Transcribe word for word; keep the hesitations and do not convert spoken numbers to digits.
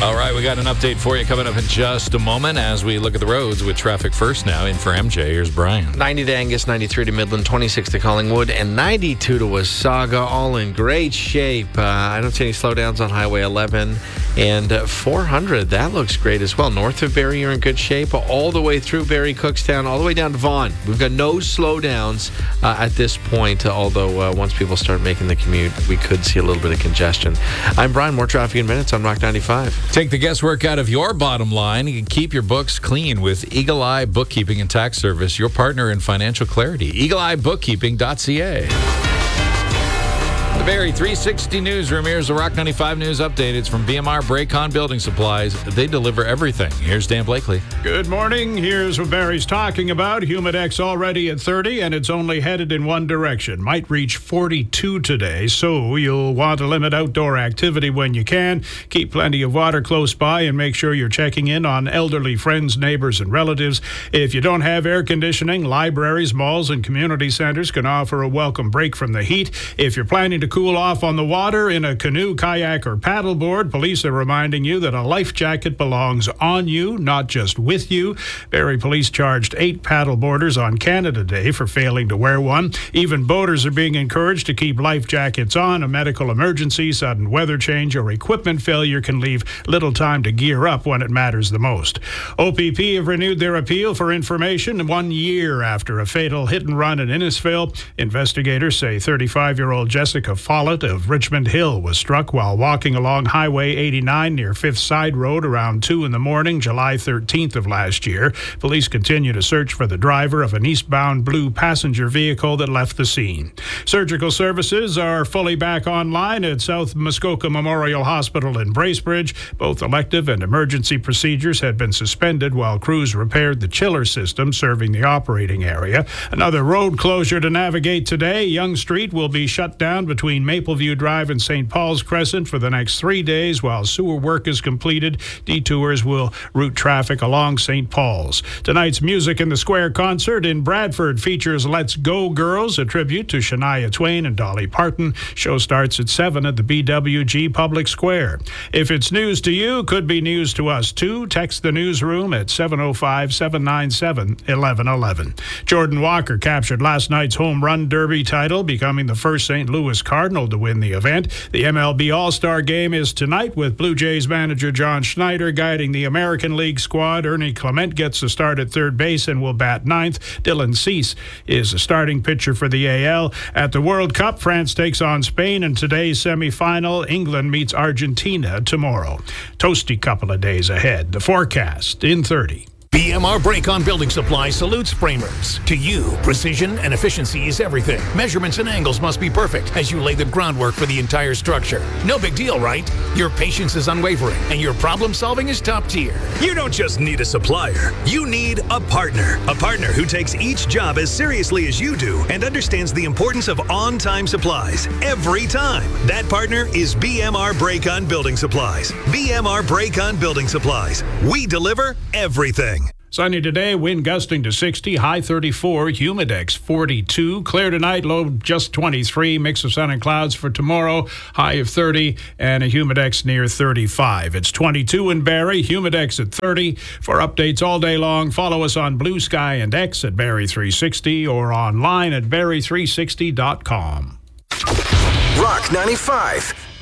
All right, we got an update for you coming up in just a moment as we look at the roads with traffic first now. In for M J, here's Brian. ninety to Angus, ninety-three to Midland, twenty-six to Collingwood, and ninety-two to Wasaga, all in great shape. Uh, I don't see any slowdowns on Highway eleven. And uh, four hundred, that looks great as well. North of Barrie, you're in good shape. All the way through Barrie, Cookstown, all the way down to Vaughan. We've got no slowdowns uh, at this point, although uh, once people start making the commute, we could see a little bit of congestion. I'm Brian. More traffic in minutes on Rock ninety-five. Take the guesswork out of your bottom line. You can keep your books clean with Eagle Eye Bookkeeping and Tax Service, your partner in financial clarity. eagle eye bookkeeping dot c a. The Barrie three sixty Newsroom. Here's the Rock ninety-five News Update. It's from B M R Braycon Building Supplies. They deliver everything. Here's Dan Blakely. Good morning. Here's what Barrie's talking about. Humidex already at thirty, and it's only headed in one direction. Might reach forty-two today, so you'll want to limit outdoor activity when you can. Keep plenty of water close by, and make sure you're checking in on elderly friends, neighbors, and relatives. If you don't have air conditioning, libraries, malls, and community centers can offer a welcome break from the heat. If you're planning to cool off on the water in a canoe, kayak, or paddleboard, police are reminding you that a life jacket belongs on you, not just with you. Barrie Police charged eight paddleboarders on Canada Day for failing to wear one. Even boaters are being encouraged to keep life jackets on. A medical emergency, sudden weather change, or equipment failure can leave little time to gear up when it matters the most. O P P have renewed their appeal for information one year after a fatal hit-and-run in Innisfail. Investigators say thirty-five-year-old Jessica Follett of Richmond Hill was struck while walking along Highway eighty-nine near Fifth Side Road around two in the morning, July thirteenth of last year. Police continue to search for the driver of an eastbound blue passenger vehicle that left the scene. Surgical services are fully back online at South Muskoka Memorial Hospital in Bracebridge. Both elective and emergency procedures had been suspended while crews repaired the chiller system serving the operating area. Another road closure to navigate today. Yonge Street will be shut down between Mapleview Drive and Saint Paul's Crescent for the next three days while sewer work is completed. Detours will route traffic along Saint Paul's. Tonight's Music in the Square concert in Bradford features Let's Go Girls, a tribute to Shania Twain and Dolly Parton. Show starts at seven at the B W G Public Square. If it's news to you, could be news to us too. Text the newsroom at seven oh five, seven nine seven, eleven eleven. Jordan Walker captured last night's home run derby title, becoming the first Saint Louis Cardinal to win the event. The M L B All-Star Game is tonight with Blue Jays manager John Schneider guiding the American League squad. Ernie Clement gets the start at third base and will bat ninth. Dylan Cease is a starting pitcher for the A L. At the World Cup, France takes on Spain in today's semifinal. England meets Argentina tomorrow. Toasty couple of days ahead. The forecast in thirty. B M R Braycon Building Supply salutes framers. To you, precision and efficiency is everything. Measurements and angles must be perfect as you lay the groundwork for the entire structure. No big deal, right? Your patience is unwavering and your problem solving is top tier. You don't just need a supplier. You need a partner. A partner who takes each job as seriously as you do and understands the importance of on-time supplies every time. That partner is B M R Braycon Building Supplies. B M R Braycon Building Supplies. We deliver everything. Sunny today, wind gusting to sixty, high thirty-four, humidex forty-two. Clear tonight, low just twenty-three. Mix of sun and clouds for tomorrow, high of thirty, and a humidex near thirty-five. It's twenty-two in Barrie, humidex at thirty. For updates all day long, follow us on Blue Sky and X at Barrie three sixty or online at barrie three sixty dot com. Rock ninety-five.